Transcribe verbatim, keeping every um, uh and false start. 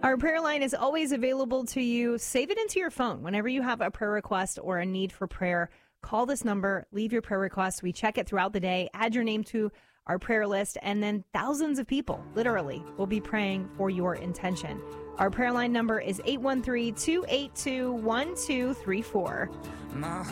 Our prayer line is always available to you. Save it into your phone. Whenever you have a prayer request or a need for prayer, call this number, leave your prayer request. We check it throughout the day, add your name to our prayer list, and then thousands of people, literally, will be praying for your intention. Our prayer line number is eight one three, two eight two, one two three four.